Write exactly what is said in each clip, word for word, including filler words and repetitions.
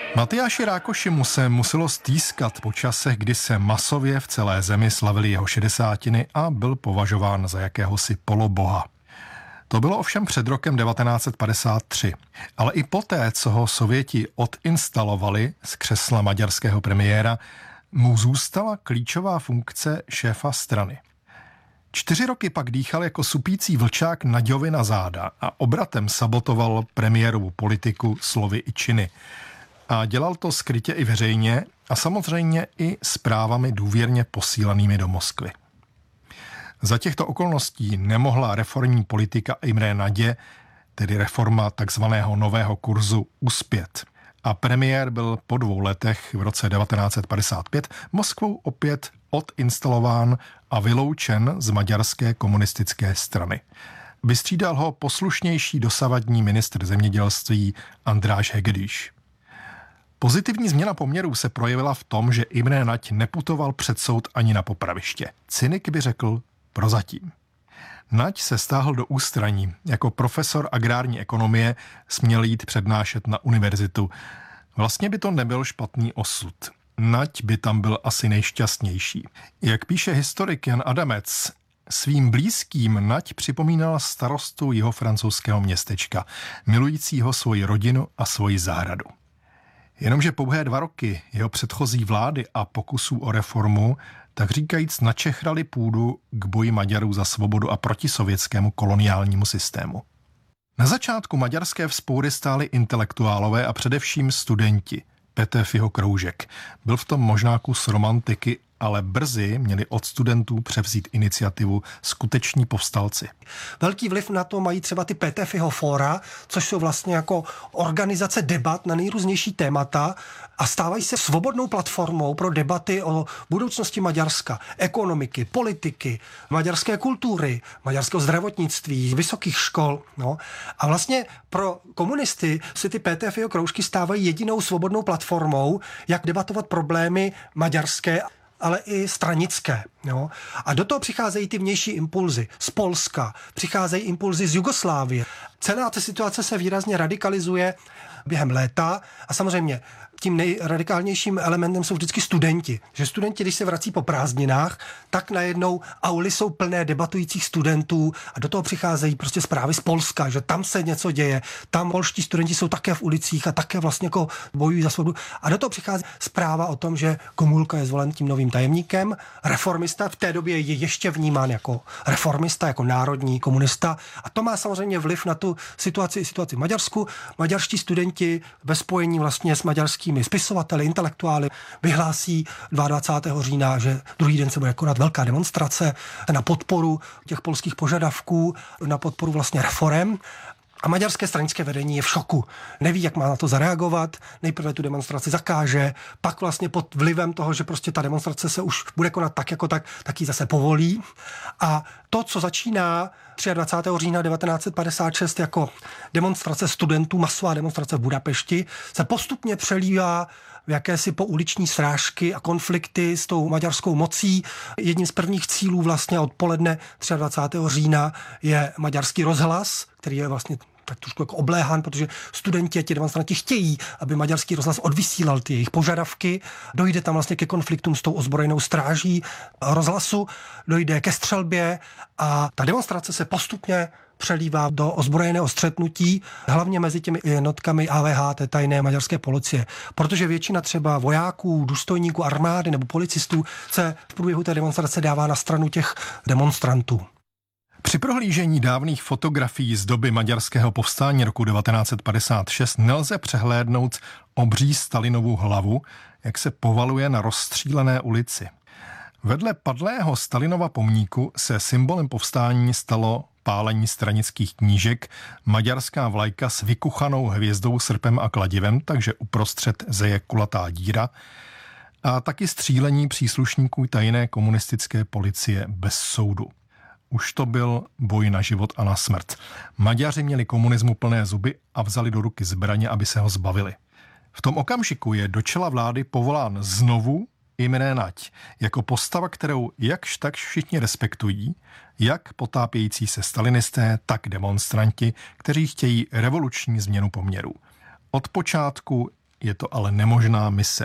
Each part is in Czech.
Matyáši Rákošimu se muselo stýskat po časech, kdy se masově v celé zemi slavili jeho šedesátiny a byl považován za jakéhosi poloboha. To bylo ovšem před rokem devatenáct set padesát tři, ale i poté, co ho Sověti odinstalovali z křesla maďarského premiéra, mu zůstala klíčová funkce šéfa strany. Čtyři roky pak dýchal jako supící vlčák Naďovi na záda a obratem sabotoval premiérovu politiku slovy i činy. A dělal to skrytě i veřejně a samozřejmě i zprávami důvěrně posílanými do Moskvy. Za těchto okolností nemohla reformní politika Imre Nadě, tedy reforma takzvaného nového kurzu, uspět. A premiér byl po dvou letech v roce devatenáct set padesát pět Moskvou opět odinstalován a vyloučen z maďarské komunistické strany. Vystřídal ho poslušnější dosavadní ministr zemědělství András Hegedűs. Pozitivní změna poměrů se projevila v tom, že Imre Nagy neputoval před soud ani na popraviště. Cynik by řekl prozatím. Nagy se stáhl do ústraní. Jako profesor agrární ekonomie směl jít přednášet na univerzitu. Vlastně by to nebyl špatný osud. Nagy by tam byl asi nejšťastnější. Jak píše historik Jan Adamec, svým blízkým Nagy připomínal starostu jeho francouzského městečka, milujícího svoji rodinu a svoji zahradu. Jenomže pouhé dva roky jeho předchozí vlády a pokusů o reformu tak říkajíc načechrali půdu k boji Maďarů za svobodu a proti sovětskému koloniálnímu systému. Na začátku maďarské vzpoury stáli intelektuálové a především studenti. Petefiho kroužek. Byl v tom možná kus romantiky, ale brzy měli od studentů převzít iniciativu skuteční povstalci. Velký vliv na to mají třeba ty Petefiho fóra, což jsou vlastně jako organizace debat na nejrůznější témata a stávají se svobodnou platformou pro debaty o budoucnosti Maďarska, ekonomiky, politiky, maďarské kultury, maďarského zdravotnictví, vysokých škol. No. A vlastně pro komunisty si ty Petefiho kroužky stávají jedinou svobodnou platformou, jak debatovat problémy maďarské, ale i stranické. Jo? A do toho přicházejí ty vnější impulzy z Polska, přicházejí impulzy z Jugoslávie. Celá ta situace se výrazně radikalizuje během léta a samozřejmě tím nejradikálnějším elementem jsou vždycky studenti. Že studenti, když se vrací po prázdninách, tak najednou auly jsou plné debatujících studentů a do toho přicházejí prostě zprávy z Polska, že tam se něco děje, tam polští studenti jsou také v ulicích a také vlastně jako bojují za svobodu. A do toho přichází zpráva o tom, že Gomulka je zvolen tím novým tajemníkem, reformista, v té době je ještě vnímán jako reformista, jako národní komunista a to má samozřejmě vliv na tu situaci, situaci v Maďarsku. Maďarští studenti ve spojení vlastně s maďarským spisovateli, intelektuály vyhlásí dvacátého druhého října, že druhý den se bude konat velká demonstrace na podporu těch polských požadavků, na podporu vlastně reforem. A maďarské stranické vedení je v šoku. Neví, jak má na to zareagovat. Nejprve tu demonstraci zakáže, pak vlastně pod vlivem toho, že prostě ta demonstrace se už bude konat tak jako tak, tak ji zase povolí. A to, co začíná dvacátého třetího října devatenáct set padesát šest jako demonstrace studentů, masová demonstrace v Budapešti, se postupně přelívá v jakési pouliční srážky a konflikty s tou maďarskou mocí. Jedním z prvních cílů vlastně odpoledne dvacátého třetího října je maďarský rozhlas, který je vlastně tak trošku jako obléhán, protože studenti a ti demonstranti chtějí, aby maďarský rozhlas odvysílal ty jejich požadavky. Dojde tam vlastně ke konfliktům s tou ozbrojenou stráží rozhlasu, dojde ke střelbě a ta demonstrace se postupně přelívá do ozbrojeného střetnutí, hlavně mezi těmi jednotkami A V H, té tajné maďarské policie. Protože většina třeba vojáků, důstojníků armády nebo policistů se v průběhu té demonstrace dává na stranu těch demonstrantů. Při prohlížení dávných fotografií z doby maďarského povstání roku devatenáct set padesát šest nelze přehlédnout obří Stalinovu hlavu, jak se povaluje na rozstřílené ulici. Vedle padlého Stalinova pomníku se symbolem povstání stalo pálení stranických knížek, maďarská vlajka s vykuchanou hvězdou, srpem a kladivem, takže uprostřed zeje kulatá díra, a taky střílení příslušníků tajné komunistické policie bez soudu. Už to byl boj na život a na smrt. Maďaři měli komunismu plné zuby a vzali do ruky zbraně, aby se ho zbavili. V tom okamžiku je do čela vlády povolán znovu Imre Nagy jako postava, kterou jakž tak všichni respektují, jak potápějící se stalinisté, tak demonstranti, kteří chtějí revoluční změnu poměrů. Od počátku Je to ale nemožná mise.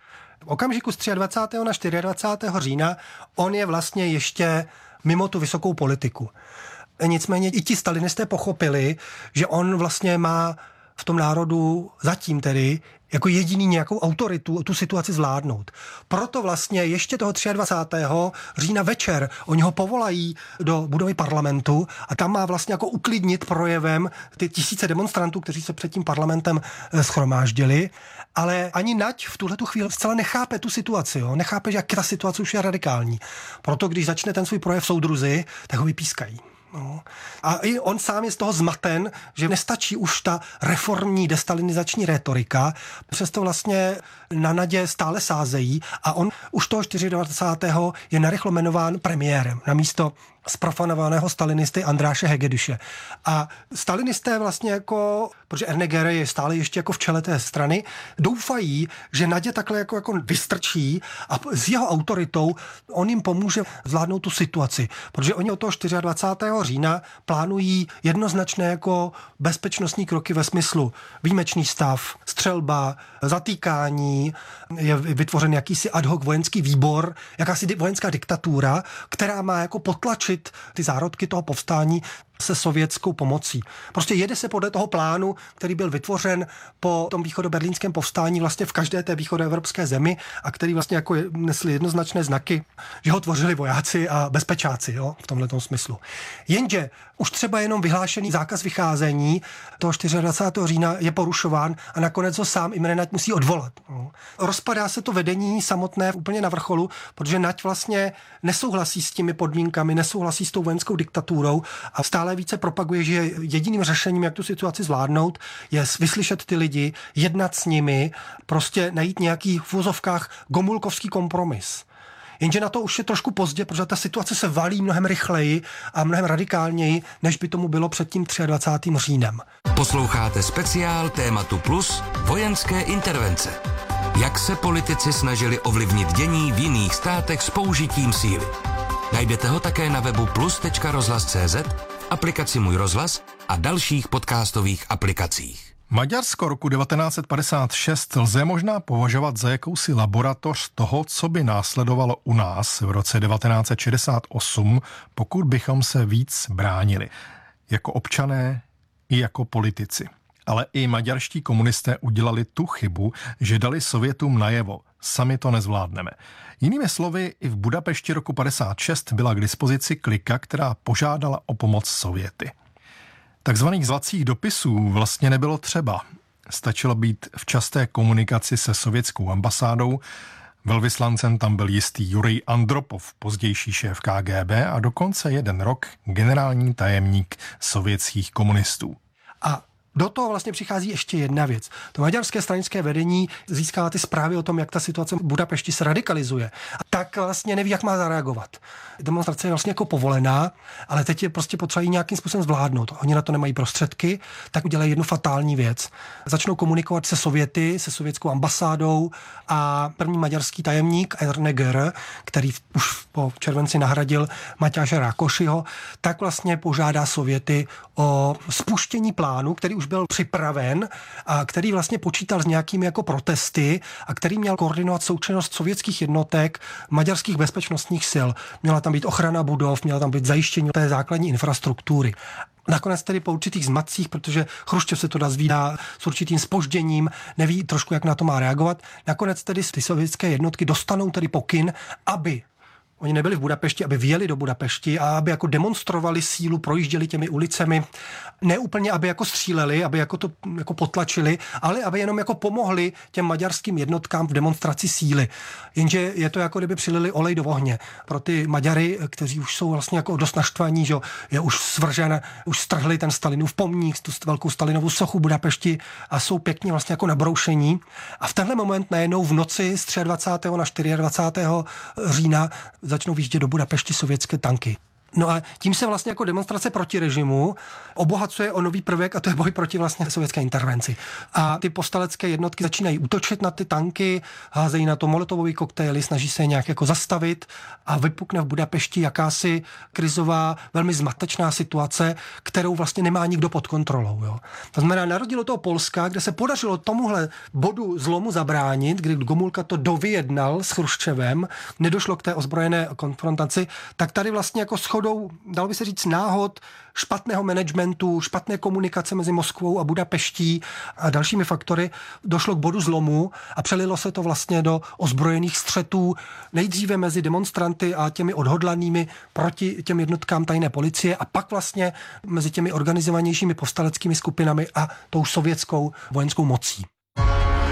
V okamžiku z dvacátého třetího na dvacátého čtvrtého října on je vlastně ještě mimo tu vysokou politiku. Nicméně i ti stalinisté pochopili, že on vlastně má v tom národu zatím tedy jako jediný nějakou autoritu tu situaci zvládnout. Proto vlastně ještě toho dvacátého třetího října večer oni ho povolají do budovy parlamentu a tam má vlastně jako uklidnit projevem ty tisíce demonstrantů, kteří se před tím parlamentem shromáždili, ale ani Nať v tuhletu chvíli zcela nechápe tu situaci, jo? Nechápe, že jak ta situace už je radikální. Proto když začne ten svůj projev soudruzi, tak ho vypískají. No. A i on sám je z toho zmaten, že nestačí už ta reformní destalinizační rétorika, přesto vlastně na Nadě stále sázejí a on už toho dvacátého čtvrtého je narychlo jmenován premiérem namísto zprofanovaného stalinisty Andráše Hegedyše. A stalinisté vlastně jako, protože Ernegere je stále ještě jako v čele té strany, doufají, že Nadě takhle jako, jako vystrčí a s jeho autoritou on jim pomůže zvládnout tu situaci. Protože oni od toho dvacátého čtvrtého října plánují jednoznačné jako bezpečnostní kroky ve smyslu výjimečný stav, střelba, zatýkání, je vytvořen jakýsi ad hoc vojenský výbor, jakási vojenská diktatura, která má jako potlačit ty zárodky toho povstání se sovětskou pomocí. Prostě jede se podle toho plánu, který byl vytvořen po tom východoberlínském povstání vlastně v každé té východoevropské zemi a který vlastně jako nesli jednoznačné znaky, že ho tvořili vojáci a bezpečáci, jo, v tomhletom smyslu. Jenže už třeba jenom vyhlášený zákaz vycházení toho dvacátého čtvrtého října je porušován a nakonec ho sám Imre Nať musí odvolat. Jo. Rozpadá se to vedení samotné úplně na vrcholu, protože Nať vlastně nesouhlasí s těmi podmínkami, nesouhlasí s tou vojenskou diktaturou a stále více propaguje, že jediným řešením, jak tu situaci zvládnout, je vyslyšet ty lidi, jednat s nimi, prostě najít nějaký v úzovkách gomulkovský kompromis. Jenže na to už je trošku pozdě, protože ta situace se valí mnohem rychleji a mnohem radikálněji, než by tomu bylo před tím dvacátým třetím říjnem. Posloucháte speciál Tématu Plus vojenské intervence. Jak se politici snažili ovlivnit dění v jiných státech s použitím síly. Najdete ho také na webu plus tečka rozhlas tečka cé zet, aplikaci Můj rozhlas a dalších podcastových aplikacích. Maďarsko roku devatenáct set padesát šest lze možná považovat za jakousi laboratoř toho, co by následovalo u nás v roce devatenáct set šedesát osm, pokud bychom se víc bránili. Jako občané i jako politici. Ale i maďarští komunisté udělali tu chybu, že dali Sovětům najevo. Sami to nezvládneme. Jinými slovy, i v Budapešti roku padesát šest byla k dispozici klika, která požádala o pomoc Sověty. Takzvaných zvacích dopisů vlastně nebylo třeba. Stačilo být v časté komunikaci se sovětskou ambasádou. Velvyslancem tam byl jistý Jurij Andropov, pozdější šéf K G B a dokonce jeden rok generální tajemník sovětských komunistů. A do toho vlastně přichází ještě jedna věc. To maďarské stranické vedení získává ty zprávy o tom, jak ta situace v Budapešti se radikalizuje. A tak vlastně neví, jak má zareagovat. Demonstrace je vlastně jako povolená, ale teď je prostě potřeba ji nějakým způsobem zvládnout. Oni na to nemají prostředky, tak udělají jednu fatální věc. Začnou komunikovat se Sověty, se sovětskou ambasádou a první maďarský tajemník Ernegere, který už po červenci nahradil Matyáše Rákošiho, tak vlastně požádá Sověty o spuštění plánu, který už byl připraven a který vlastně počítal s nějakými jako protesty a který měl koordinovat součinnost sovětských jednotek, maďarských bezpečnostních sil. Měla tam být ochrana budov, měla tam být zajištění té základní infrastruktury. Nakonec tedy po určitých zmatcích, protože Chruščev se to dozvídá s určitým zpožděním, neví trošku, jak na to má reagovat. Nakonec tedy ty sovětské jednotky dostanou tedy pokyn, aby oni nebyli v Budapešti, aby vjeli do Budapešti a aby jako demonstrovali sílu, projížděli těmi ulicemi. Ne úplně, aby jako stříleli, aby jako to jako potlačili, ale aby jenom jako pomohli těm maďarským jednotkám v demonstraci síly. Jenže je to jako kdyby přilili olej do ohně. Pro ty Maďary, kteří už jsou vlastně jako dost naštvaní, že je už svržen, už strhli ten Stalinův pomník, tu velkou Stalinovu sochu v Budapešti a jsou pěkně vlastně jako nabroušení. A v tenhle moment najednou v noci z dvacátého třetího na dvacátého čtvrtého října začnou výjíždět do Budapešti sovětské tanky. No a tím se vlastně jako demonstrace proti režimu obohacuje o nový prvek a to je boj proti vlastně sovětské intervenci. A ty povstalecké jednotky začínají útočit na ty tanky, házejí na to molotovový koktejly, snaží se je nějak jako zastavit a vypukne v Budapešti jakási krizová, velmi zmatečná situace, kterou vlastně nemá nikdo pod kontrolou. Jo. To znamená, na rozdíl od toho Polska, kde se podařilo tomuhle bodu zlomu zabránit, kdy Gomulka to dovyjednal s Chruščevem, nedošlo k té ozbrojené konfrontaci, tak tady vlastně jako shodou, dalo by se říct, náhod, špatného managementu, špatné komunikace mezi Moskvou a Budapeští a dalšími faktory došlo k bodu zlomu a přelilo se to vlastně do ozbrojených střetů nejdříve mezi demonstranty a těmi odhodlanými proti těm jednotkám tajné policie a pak vlastně mezi těmi organizovanějšími povstaleckými skupinami a tou sovětskou vojenskou mocí.